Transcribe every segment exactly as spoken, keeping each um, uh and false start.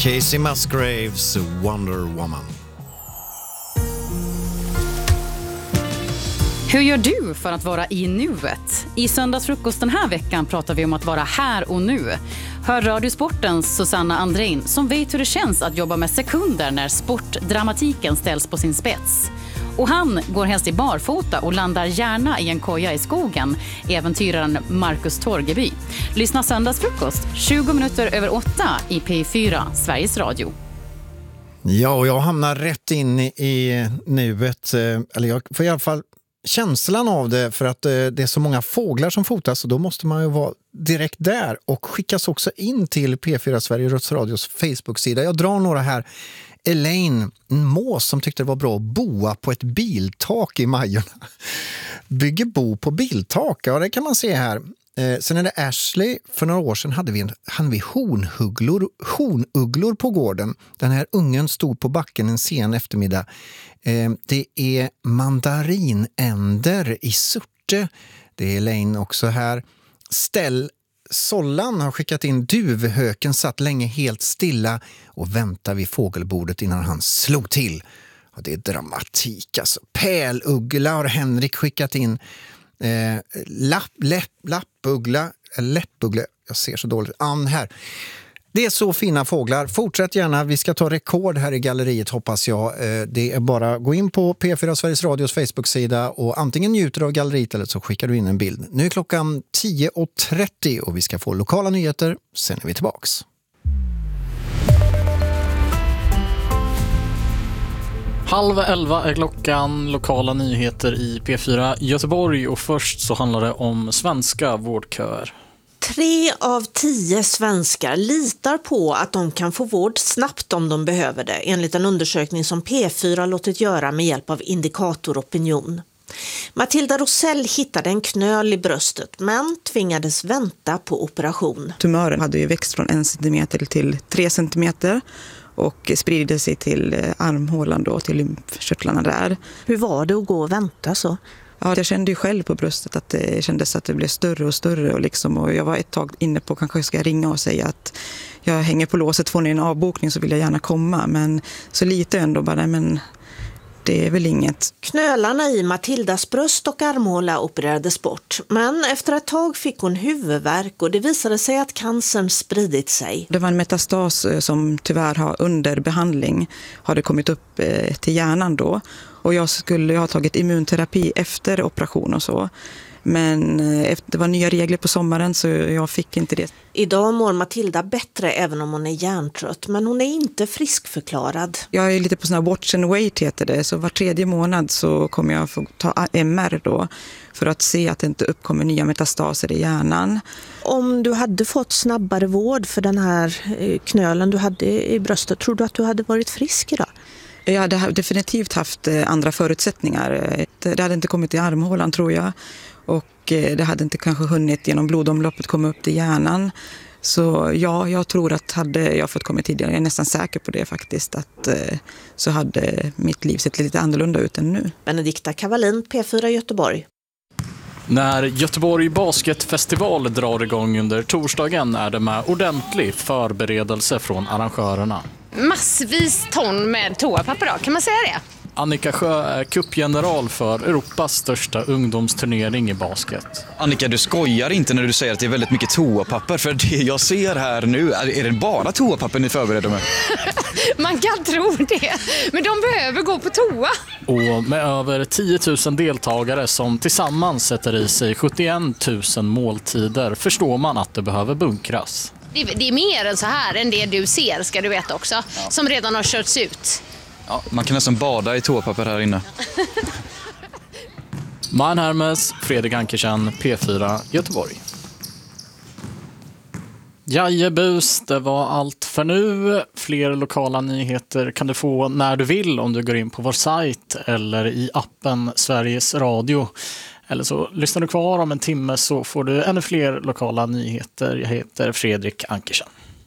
Casey Musgraves, Wonder Woman. Hur gör du för att vara i nuet? I söndagsfrukost den här veckan pratar vi om att vara här och nu. Hör Radiosportens Susanna Andrein som vet hur det känns att jobba med sekunder när sportdramatiken ställs på sin spets. Och han går helst i barfota och landar gärna i en koja i skogen, äventyraren Marcus Torgeby. Lyssna söndagsfrukost tjugo minuter över åtta i P fyra, Sveriges Radio. Ja, och jag hamnar rätt in i nuet, eller jag får i alla fall känslan av det, för att det är så många fåglar som fotas, och då måste man ju vara direkt där och skickas också in till P fyra Sveriges Radios Facebook-sida. Jag drar några här. Elaine, en mås som tyckte det var bra att boa på ett biltak i Majorna. Bygger bo på biltak, ja det kan man se här. Eh, sen är det Ashley, för några år sedan hade vi, en, hade vi hornugglor, hornugglor på gården. Den här ungen stod på backen en sen eftermiddag. Eh, det är mandarinänder i Surte. Det är Elaine också här. Ställ Sollan har skickat in duvhöken satt länge helt stilla och väntar vid fågelbordet innan han slog till. Ja, det är dramatik alltså. Pärluggla har Henrik skickat in. Eh, lapp, läpp, lappuggla, läppuggla, jag ser så dåligt. Ann här. Det är så fina fåglar. Fortsätt gärna. Vi ska ta rekord här i galleriet, hoppas jag. Det är bara gå in på P fyra Sveriges Radios Facebook-sida och antingen njuter av galleriet eller så skickar du in en bild. Nu är klockan tio och trettio och vi ska få lokala nyheter. Sen är vi tillbaks. Halv elva är klockan, lokala nyheter i P fyra Göteborg, och först så handlar det om svenska vårdköer. Tre av tio svenskar litar på att de kan få vård snabbt om de behöver det, enligt en undersökning som P fyra låtit göra med hjälp av Indikator Opinion. Matilda Rosell hittade en knöl i bröstet men tvingades vänta på operation. Tumören hade ju växt från en centimeter till tre centimeter och spridde sig till armhålan då, till lymfkörtlarna där. Hur var det att gå och vänta så? Ja, jag kände ju själv på bröstet att det kändes att det blev större och större. Och, liksom, och jag var ett tag inne på kanske jag ska ringa och säga att jag hänger på låset, får ni en avbokning så vill jag gärna komma. Men så lite ändå bara, men det är väl inget. Knölarna i Matildas bröst och armhåla opererades bort. Men efter ett tag fick hon huvudvärk och det visade sig att cancern spridit sig. Det var en metastas som tyvärr har under behandling hade kommit upp till hjärnan då. Och jag skulle ha tagit immunterapi efter operation och så. Men det var nya regler på sommaren så jag fick inte det. Idag mår Matilda bättre även om hon är hjärntrött, men hon är inte friskförklarad. Jag är lite på sån här watch and wait heter det, så var tredje månad så kommer jag få ta M R då för att se att det inte uppkommer nya metastaser i hjärnan. Om du hade fått snabbare vård för den här knölen du hade i bröstet, tror du att du hade varit frisk idag? Jag hade definitivt haft andra förutsättningar. Det hade inte kommit i armhålan tror jag. Och det hade inte kanske hunnit genom blodomloppet komma upp till hjärnan. Så ja, jag tror att hade jag fått komma tidigare, jag är nästan säker på det faktiskt, att så hade mitt liv sett lite annorlunda ut än nu. Benedikta Kavalin, P fyra Göteborg. När Göteborg Basketfestival drar igång under torsdagen är det med ordentlig förberedelse från arrangörerna. Massvis ton med toapapper då, kan man säga det? Annika Sjö är cupgeneral för Europas största ungdomsturnering i basket. Annika, du skojar inte när du säger att det är väldigt mycket toapapper, för det jag ser här nu, är det bara toapapper ni förbereder med? Man kan tro det, men de behöver gå på toa. Och med över tio tusen deltagare som tillsammans sätter i sig sjuttioen tusen måltider förstår man att det behöver bunkras. Det, det är mer än så här än det du ser, ska du veta också, ja. Som redan har körts ut. Ja, man kan nästan bada i toapapper här inne. Man Hermes, Fredrik Ankersen, P fyra Göteborg. Jajebus, det var allt för nu. Fler lokala nyheter kan du få när du vill om du går in på vår sajt eller i appen Sveriges Radio. Eller så lyssnar du kvar om en timme så får du ännu fler lokala nyheter. Jag heter Fredrik Ankersen.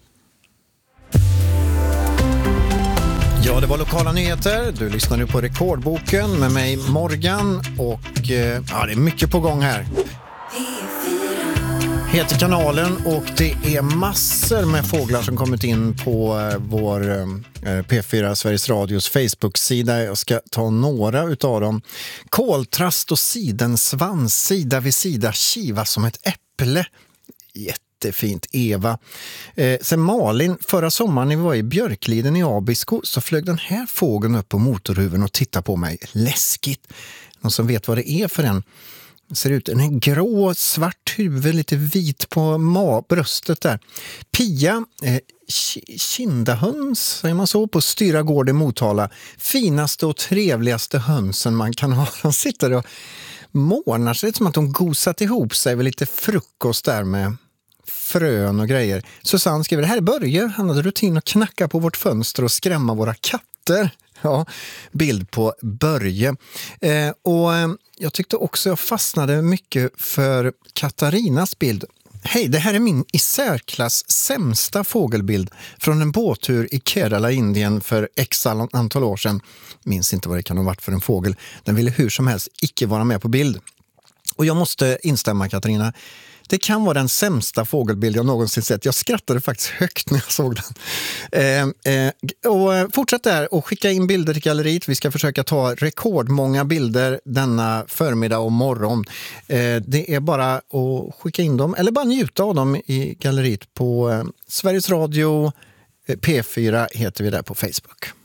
Ja, det var lokala nyheter. Du lyssnar nu på Rekordboken med mig Morgan och ja, det är mycket på gång här. heter kanalen och det är massor med fåglar som kommit in på vår P fyra Sveriges Radios Facebook-sida. Jag ska ta några utav dem. Koltrast och sidensvans, sida vid sida, kiva som ett äpple. Jättefint, Eva. Eh, sen Malin, förra sommaren när vi var i Björkliden i Abisko så flög den här fågeln upp på motorhuven och tittade på mig. Läskigt. Någon som vet vad det är för en? Ser ut en är grå, svart huvud, lite vit på ma- bröstet där. Pia, eh, kindahöns, säger man så, på Styra gård i Motala. Finaste och trevligaste hönsen man kan ha. De sitter och månar sig, som att de gosat ihop sig med lite frukost där med frön och grejer. Susanne skriver, det här är Börje. Han hade rutin att knacka på vårt fönster och skrämma våra katter. Ja, bild på Börje. Eh, och eh, jag tyckte också jag fastnade mycket för Katarinas bild. Hej, det här är min i särklass sämsta fågelbild från en båttur i Kerala, Indien för x antal år sedan. Minns inte vad det kan ha varit för en fågel. Den ville hur som helst icke vara med på bild. Och jag måste instämma, Katarina. Det kan vara den sämsta fågelbild jag någonsin sett. Jag skrattade faktiskt högt när jag såg den. Eh, eh, och fortsätt där och skicka in bilder till galleriet. Vi ska försöka ta rekordmånga bilder denna förmiddag och morgon. Eh, det är bara att skicka in dem eller bara njuta av dem i galleriet på eh, Sveriges Radio. P fyra heter vi där på Facebook.